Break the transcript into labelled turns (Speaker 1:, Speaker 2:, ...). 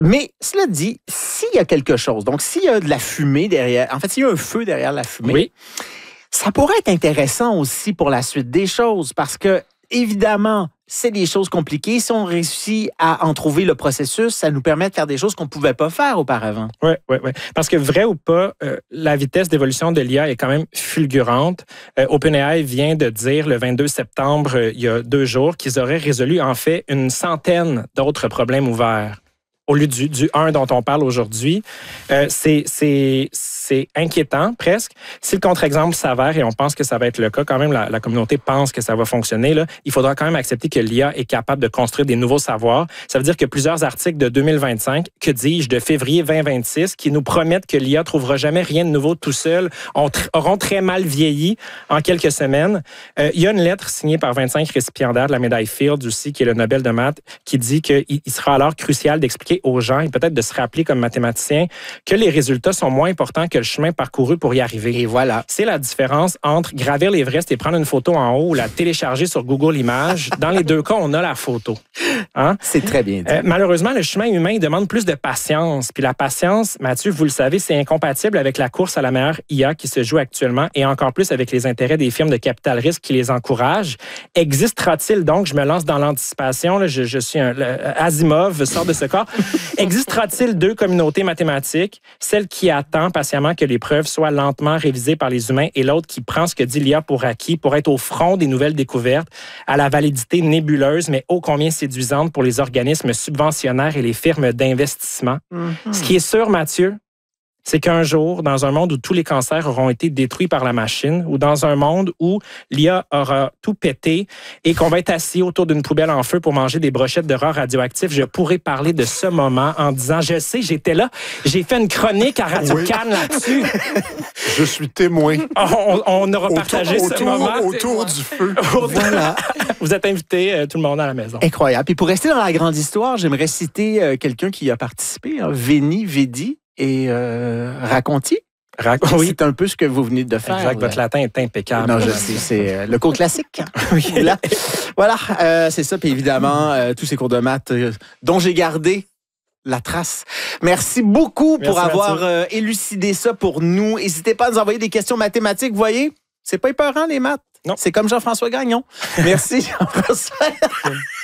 Speaker 1: Mais cela dit, s'il y a quelque chose, donc s'il y a de la fumée derrière, en fait, s'il y a un feu derrière la fumée,
Speaker 2: Oui.
Speaker 1: ça pourrait être intéressant aussi pour la suite des choses parce que, évidemment, c'est des choses compliquées. Si on réussit à en trouver le processus, ça nous permet de faire des choses qu'on ne pouvait pas faire auparavant.
Speaker 2: Oui. Parce que vrai ou pas, la vitesse d'évolution de l'IA est quand même fulgurante. OpenAI vient de dire le 22 septembre, il y a 2 jours, qu'ils auraient résolu en fait une centaine d'autres problèmes ouverts. Au lieu du 1 dont on parle aujourd'hui, c'est inquiétant presque. Si le contre-exemple s'avère, et on pense que ça va être le cas, quand même la communauté pense que ça va fonctionner, là, il faudra quand même accepter que l'IA est capable de construire des nouveaux savoirs. Ça veut dire que plusieurs articles de 2025, que dis-je, de février 2026, qui nous promettent que l'IA trouvera jamais rien de nouveau tout seul, auront très mal vieilli en quelques semaines. Il y a une lettre signée par 25 récipiendaires de la médaille Fields aussi, qui est le Nobel de maths, qui dit qu'il sera alors crucial d'expliquer aux gens et peut-être de se rappeler comme mathématicien que les résultats sont moins importants que le chemin parcouru pour y arriver.
Speaker 1: Et voilà.
Speaker 2: C'est la différence entre gravir l'Everest et prendre une photo en haut ou la télécharger sur Google Images. Dans les 2 cas, on a la photo. Hein?
Speaker 1: C'est très bien dit.
Speaker 2: Malheureusement, le chemin humain demande plus de patience. Puis la patience, Mathieu, vous le savez, c'est incompatible avec la course à la meilleure IA qui se joue actuellement et encore plus avec les intérêts des firmes de capital risque qui les encouragent. Existera-t-il donc, je me lance dans l'anticipation, là, je suis Asimov, sort de ce corps. Existera-t-il 2 communautés mathématiques, celle qui attend patiemment que les preuves soient lentement révisées par les humains et l'autre qui prend ce que dit l'IA pour acquis pour être au front des nouvelles découvertes, à la validité nébuleuse mais ô combien séduisante pour les organismes subventionnaires et les firmes d'investissement? Ce qui est sûr, Mathieu, c'est qu'un jour, dans un monde où tous les cancers auront été détruits par la machine, ou dans un monde où l'IA aura tout pété et qu'on va être assis autour d'une poubelle en feu pour manger des brochettes de rats radioactifs, je pourrais parler de ce moment en disant, je sais, j'étais là, j'ai fait une chronique à Radio-Can là-dessus.
Speaker 3: Je suis témoin.
Speaker 2: On aura partagé ce moment.
Speaker 3: Autour du feu.
Speaker 1: Voilà.
Speaker 2: Vous êtes invités, tout le monde à la maison.
Speaker 1: Incroyable. Puis pour rester dans la grande histoire, j'aimerais citer quelqu'un qui y a participé, Veni Vidi et Racconti.
Speaker 2: Oui.
Speaker 1: C'est un peu ce que vous venez de faire.
Speaker 2: Exact, votre latin est impeccable.
Speaker 1: Non, je sais, c'est le cours classique.
Speaker 2: Oui.
Speaker 1: Là. Voilà, c'est ça. Puis évidemment, tous ces cours de maths dont j'ai gardé la trace. Merci beaucoup pour avoir élucidé ça pour nous. N'hésitez pas à nous envoyer des questions mathématiques. Vous voyez, c'est pas épeurant les maths.
Speaker 2: Non.
Speaker 1: C'est comme Jean-François Gagnon. Merci Jean-François.